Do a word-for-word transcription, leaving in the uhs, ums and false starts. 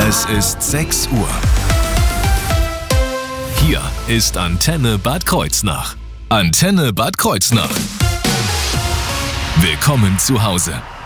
Es ist sechs Uhr. Hier ist Antenne Bad Kreuznach. Antenne Bad Kreuznach. Willkommen zu Hause.